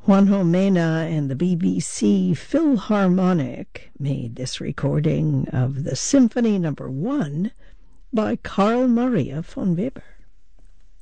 Juanjo Mena and the BBC Philharmonic made this recording of the Symphony No. 1 by Carl Maria von Weber.